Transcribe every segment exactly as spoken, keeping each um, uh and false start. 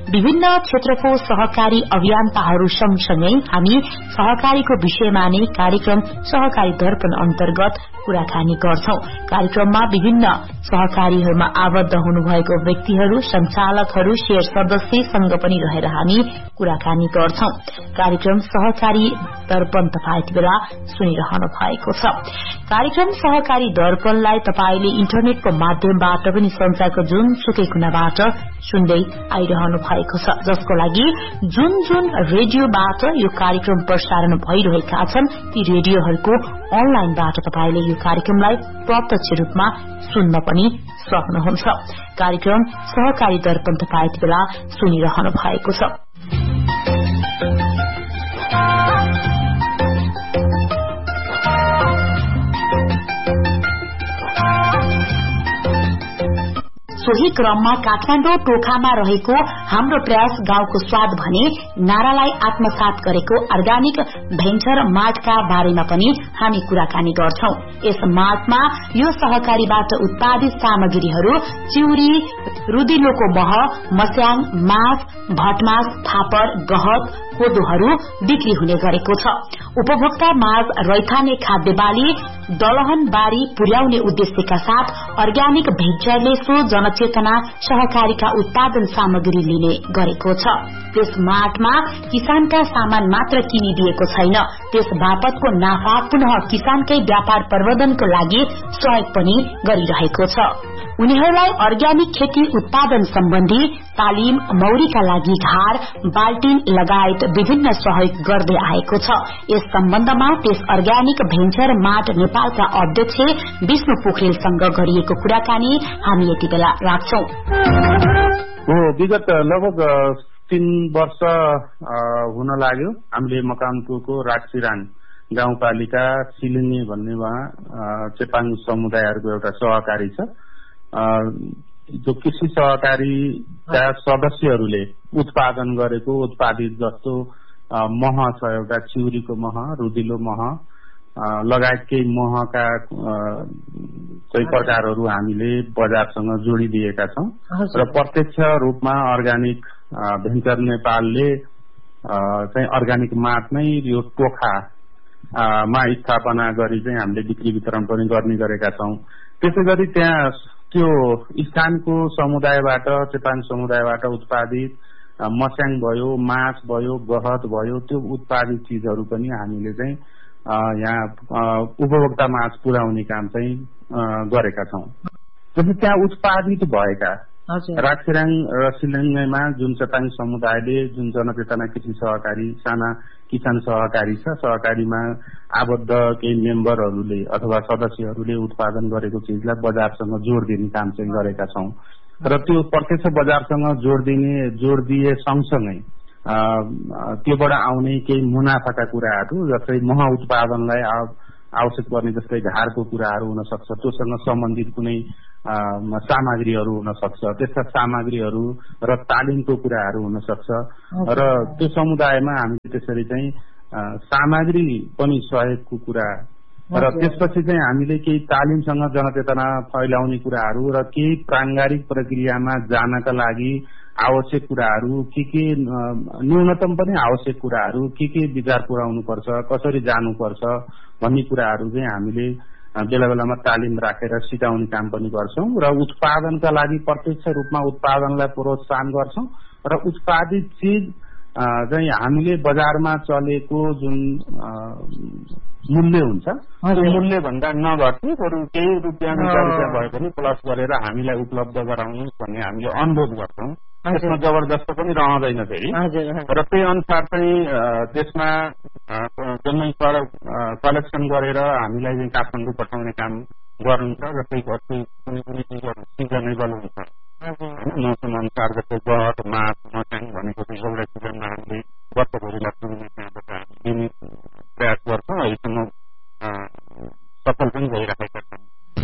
विभिन्न क्षेत्रको सहकारी अभियन्ताहरू सँगसँगै हामी सहकारीको विषयमा नै कार्यक्रम सहकारी दर्पण अन्तर्गत कुराकानी गर्छौं। कार्यक्रममा विभिन्न सहकारीहरूमा आबद्ध हुनुभएको व्यक्तिहरू, संचालकहरू, शेयर सदस्यसँग पनि रहेर हामी कुराकानी गर्छौं। कार्यक्रम सहकारी दर्पण तपाईँ यति बेला सुनिरहनु भएको छ। कार्यक्रम सहकारी दर्पणलाई तपाईले इन्टरनेटको माध्यमबाट पनि संसारको जुनसुकै कुनाबाट सुन्दै आइरहनु भएको छ, जसको लागि जुन जुन रेडियोबाट यो कार्यक्रम प्रसारण भइरहेका छन् ती रेडियोहरूको अनलाइनबाट तपाईले यो कार्यक्रमलाई प्रत्यक्ष रूपमा सुन्न पनि सक्नुहुन्छ। कार्यक्रम सहकारी दर्पण तपाईँ यति बेला सुनिरहनु भएको छ। सोही क्रममा काठमाडौँ टोखामा रहेको हाम्रो प्रयास गाउँको स्वाद भने नारालाई आत्मसात गरेको अर्गानिक भेन्चर मार्टका बारेमा पनि हामी कुराकानी गर्छौं। यस मार्टमा यो सहकारीबाट उत्पादित सामग्रीहरू चिउरी, रुदिलोको मह, मस्याङ, मास, भटमास, फापर, गहत, कोदोहरू बिक्री हुने गरेको छ। उपभोक्ता माझ रैथाने खाद्य बाली दलहन बारी पुर्याउने उद्देश्यका साथ अर्ग्यानिक भेन्चरले सो जनचेतना सहकारीका उत्पादन सामग्री लिने गरेको छ। त्यस मार्टमा किसानका सामान मात्र किनिदिएको छैन, त्यस बापतको नाफा पुनः किसानकै व्यापार प्रवर्धनको लागि सहयोग पनि गरिरहेको छ। उनीहरूलाई अर्ग्यानिक खेती उत्पादन सम्बन्धी तालिम, मौरीका लागि घार, बाल्टिन लगायत विभिन्न सहयोग गर्दै आएको छ। यस सम्बन्धमा त्यस अर्ग्यानिक भेन्चर मार्ट नेपालका अध्यक्ष विष्णु पोखरेलसँग गरिएको कुराकानी हामी यति बेला राख्छौं। विगत लगभग तीन वर्ष हुन लाग्यो हामीले मकानपुरको राजसिरान गाउँपालिका सिलिनी भन्ने वहाँ चेपाङ समुदायहरूको एउटा सहकारी छ। जो कृषि सहकारीका सदस्यहरूले उत्पादन गरेको उत्पादित जस्तो मह छ, एउटा चिउरीको मह, रुदिलो मह लगायत केही महका कई प्रकारहरू हामीले बजारसँग जोडिदिएका छौं र प्रत्यक्ष रूपमा अर्ग्यानिक भेन्चर नेपालले चाहिँ अर्ग्यानिक मार्ट नै यो टोखा मा स्थापना गरी चाहिँ हामीले बिक्री वितरण पनि गर्ने गरेका छौं। त्यसैगरी त्यहाँ त्यो स्थानको समुदायबाट, चेपाङ समुदायबाट उत्पादित मस्याङ भयो, मास भयो, गहत भयो, त्यो उत्पादित चीजहरू पनि हामीले चाहिँ यहाँ उपभोक्ता माझ पुर्याउने काम चाहिँ गरेका छौं। जस्तै त्यहाँ उत्पादित भएका राजसिराङ र सिलिङमा जुन चेपाङ समुदायले जुन जनचेतना कृषि सहकारी साना किसान सहकारी छ, सहकारीमा आबद्ध केही मेम्बरहरूले अथवा सदस्यहरूले उत्पादन गरेको चीजलाई बजारसँग जोड दिने काम चाहिँ गरेका छौं र त्यो प्रत्यक्ष बजारसँग जोड दिने जोड दिए सँगसँगै त्योबाट आउने केही मुनाफाका कुराहरू जस्तै मह उत्पादनलाई आवश्यक पर्ने जस्तै घारको कुराहरू हुन सक्छ, त्योसँग सम्बन्धित कुनै सामग्रीहरू हुन सक्छ, त्यस्ता सामग्रीहरू र तालिमको कुराहरू हुन सक्छ र त्यो समुदायमा हामीले त्यसरी चाहिँ सामग्री पनि सहयोगको कुरा र त्यसपछि चाहिँ हामीले केही तालिमसँग जनचेतना फैलाउने कुराहरू र केही प्राङ्गारिक प्रक्रियामा जानका लागि आवश्यक कुराहरू के के न्यूनतम पनि आवश्यक कुराहरू के के विचार पुर्याउनु पर्छ, कसरी जानुपर्छ भन्ने कुराहरू चाहिँ हामीले बेला बेलामा तालिम राखेर सिकाउने काम पनि गर्छौं र उत्पादनका लागि प्रत्यक्ष रूपमा उत्पादनलाई प्रोत्साहन गर्छौं र उत्पादित चीज चाहिँ हामीले बजारमा चलेको जुन मूल्य हुन्छ त्यो मूल्य भन्दा नघट्ने बरु केही रुपियाँ रुपियाँ भए पनि प्लस गरेर हामीलाई उपलब्ध गराउनु भन्ने हामीले अनुरोध गर्छौं। त्यसमा जबरजस्त पनि रहँदैन फेरि र त्यही अनुसार चाहिँ त्यसमा जम्मै कलेक्सन गरेर हामीलाई चाहिँ काठमाडौँ पठाउने काम गर्नुहुन्छ र त्यही घरको कुनै कुनै चिजहरू सिजनेबल हुन्छ, मौसम अनुसार जस्तै गहत, मास, मस्याङ भनेको चाहिँ एउटा सिजनमा हामीले वर्षभरिलाई पुग्ने त्यहाँबाट दिने प्रयास गर्छौँ। अहिलेसम्म सफल पनि भइरहेका छौँ।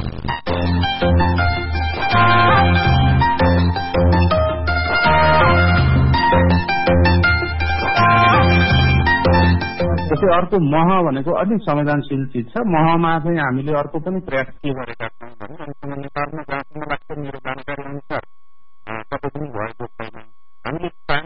जस्तै अर्को मह भनेको अलिक संवेदनशील चिज छ। महमा चाहिँ हामीले अर्को पनि प्रयास के गरेका छौँ भने अहिलेसम्म नेपालमा जहाँसम्म लाग्छ मेरो जानकारी अनुसार तपाईँ पनि भएको छैन, हामीले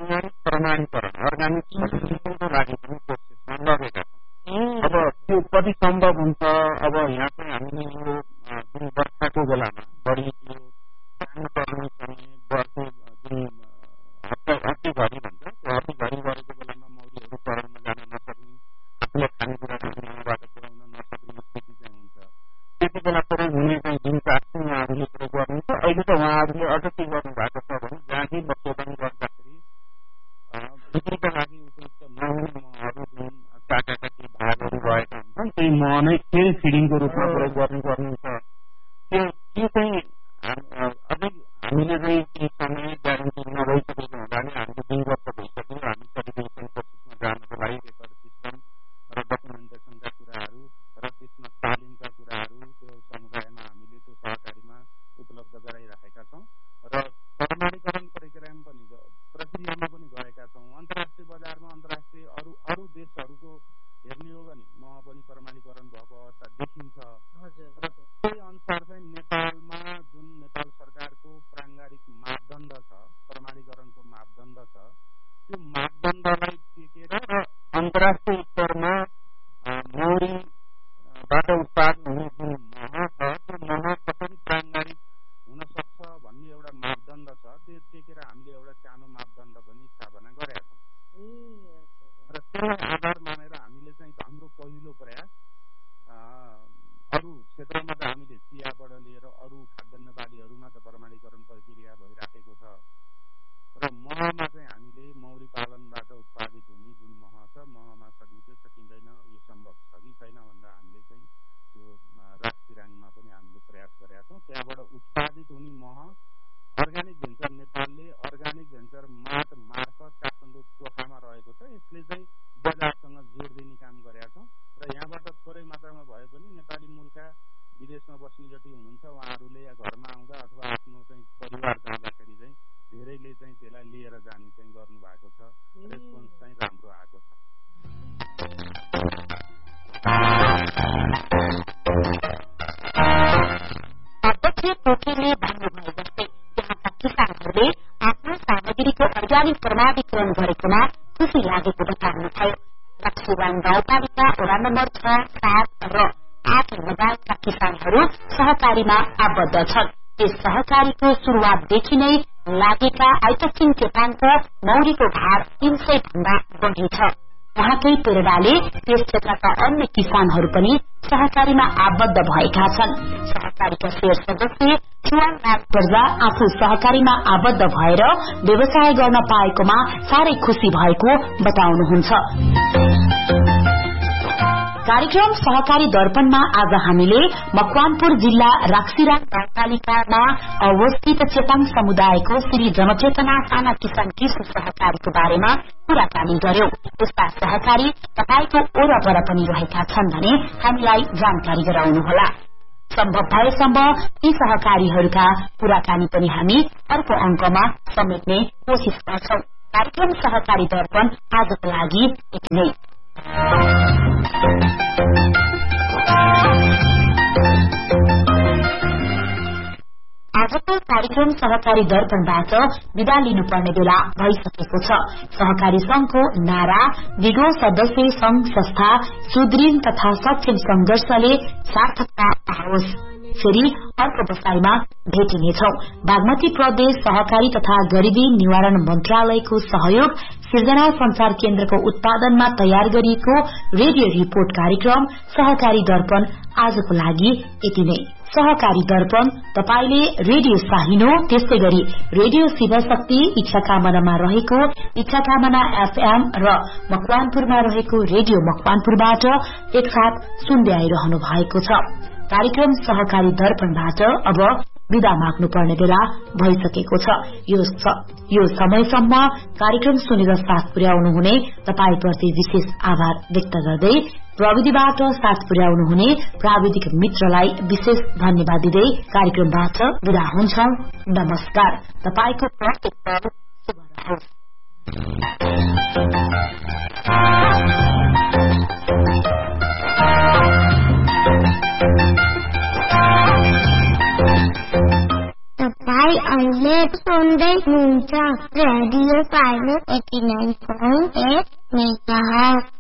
सम्भव हुन्छ। अब यहाँ चाहिँ हामीले यो जुन वर्षाको बेलामा बढी यो पानी पर्ने समय जुन हत्तीघरि भन्छ त्यो हत्तीघरि गरेको बेलामा मौरीहरू चराउन जान नसक्ने, आफूले खानेकुरा यहाँबाट पुर्याउन नसक्ने स्थिति चाहिँ हुन्छ। त्यति बेला प्रयोग हुने चाहिँ जुन काठको उहाँहरूले प्रयोग गर्नुहुन्छ, अहिले त उहाँहरूले अझ के गर्नु भएको छ भने जहाँदेखि बच्चोपन गर्दाखेरि बिक्रीका लागि उपयुक्त नहुने महहरू जुन काटेका केही भागहरू रहेका हुन्छन् त्यही मह नै फेरि फिडिङको रूपमा प्रयोग गर्नुपर्ने हुन्छ। त्यो त्यो चाहिँ अझै हामीले चाहिँ केही समय ग्यारेन्टी नभइसकेको हुनाले हामीले दुई वर्ष भइसक्यो हामी सर्टिफिकेसन प्रोसेसमा जानको लागि रेकर्ड सिस्टम र डकुमेन्टेसनका कुराहरू र त्यसमा तालिमका कुराहरू त्यो समुदायमा हामीले त्यो सहकारीमा उपलब्ध गराइरहेका छौँ र प्रमाणीकरण कार्यक्रम पनि प्रक्रियामा पनि गएका छौँ। अन्तर्राष्ट्रिय बजारमा अन्तर्राष्ट्रिय अरू अरू देशहरूको हेर्ने हो भने मह पनि प्रमाणीकरण भएको अवस्था देखिन्छ र त्यही अनुसार चाहिँ नेपालमा जुन नेपाल सरकारको प्राङ्गारिक मापदण्ड छ, प्रमाणीकरणको मापदण्ड छ, त्यो मापदण्डलाई टेकेर र अन्तर्राष्ट्रिय स्तरमा मौरीबाट उत्पादन हुने जुन मह छ त्यो मह कसरी प्राङ्गारिक हुन सक्छ भन्ने एउटा मापदण्ड छ, त्यो टेकेर हामीले एउटा सानो मापदण्ड पनि स्थापना गरेका छौँ र त्यसलाई आधार मानेर हामीले चाहिँ हाम्रो पहिलो प्रयास अरू क्षेत्रमा त हामीले चियाबाट लिएर अरू खाद्यान्न बालीहरूमा त प्रमाणीकरण प्रक्रिया भइराखेको छ र महमा चाहिँ हामीले मौरी पालनबाट उत्पादित हुने जुन मह छ महमा सकिन्छ सकिँदैन यो सम्भव छ कि छैन भनेर हामीले चाहिँ त्यो राजसिराङमा पनि हामीले प्रयास गरेका छौँ। त्यहाँबाट उत्पादित हुने मह अर्ग्यानिक भेन्चर नेपालले अर्ग्यानिक भेन्चर मार्ट मार्फत काठमाडौँ टोखामा रहेको छ, यसले चाहिँ बजारसँग जोड दिने काम गरेका छौँ र यहाँबाट थोरै मात्रामा भए पनि नेपाली मूलका विदेशमा बस्ने जति हुनुहुन्छ उहाँहरूले घरमा आउँदा अथवा आफ्नो चाहिँ परिवार जाँदाखेरि चाहिँ धेरैले चाहिँ त्यसलाई लिएर जाने चाहिँ गर्नु भएको छ। रेस्पोन्स चाहिँ राम्रो आएको छ। अध्यक्ष पोखरेलले भन्नुभयो जस्तै त्यहाँका किसानहरूले आफ्नो सामग्रीको अर्ग्यानिक प्रमाणीकरण गरेकोमा खुशी लागेको बताउनुभयो। रक्सीवाङ गाउँपालिका वडा नम्बर छ, सात र आठ लगायतका किसानहरू सहकारीमा आबद्ध छन्। यस सहकारीको शुरूआतदेखि नै लागेका आइतसिङ चेपाङको मौरीको भार तीन सय भन्दा बढ़ी छ। उहाँकै प्रेरणाले त्यस क्षेत्रका अन्य किसानहरू पनि सहकारीमा आबद्ध भएका छन्। सहकारीका शेर सदस्य चुवाङनाथ प्रजा आफू सहकारीमा आबद्ध भएर व्यवसाय गर्न पाएकोमा साह्रै खुशी भएको बताउनुहुन्छ। कार्यक्रम सहकारी दर्पणमा आज हामीले मकवानपुर जिल्ला राक्सिराङ गाउँपालिकामा अवस्थित चेपाङ समुदायको श्री जनचेतना साना किसान कृषि सहकारीको बारेमा कुराकानी गर्यौं। यस्ता सहकारी तपाईको वरपर पनि रहेका छन् भने हामीलाई जानकारी गराउनुहोला। सम्भव भएसम्म यी सहकारीहरूका कुराकानी पनि हामी अर्को अंकमा समेट्ने कोशिश गर्छौं। कार्यक्रम सहकारी दर्पण आजको लागि यति नै। आजको कार्यक्रम सहकारी दर्पणबाट विदा लिनुपर्ने बेला भइसकेको छ। सहकारी संघको नारा विगो सदस्य संघ संस्था सुदृढ तथा सक्षम संघर्षले सार्थकता पाओस्। फेरि अर्को बसाईमा भेटिनेछौं। बागमती प्रदेश सहकारी तथा गरीबी निवारण मन्त्रालयको सहयोग सृजना संचार केन्द्रको उत्पादनमा तयार गरिएको रेडियो रिपोर्ट कार्यक्रम सहकारी दर्पण आजको लागि यति नै। सहकारी दर्पण तपाईले रेडियो साहिनो त्यसै गरी रेडियो शिवशक्ति इच्छाकामनामा रहेको इच्छाकामना एफएम र मकवानपुरमा रहेको रेडियो मकवानपुरबाट एकसाथ सुन्दै आइरहनु भएको छ। कार्यक्रम सहकारी दर्पणबाट अब विदा माग्नुपर्ने बेला भइसकेको छ। यो यो समयसम्म कार्यक्रम सुनेर साथ पुर्याउनु हुने तपाईप्रति विशेष आभार व्यक्त गर्दै प्रविधिबाट साथ पुर्याउनु हुने प्राविधिक मित्रलाई विशेष धन्यवाद दिँदै कार्यक्रमबाट विदा हुन्छौं। नमस्कार। तपाईको प्रत्येक पल शुभ रहोस्। तपाईं अहिले सुन्दै हुनुहुन्छ रेडियो साइनो eighty nine point at megahertz.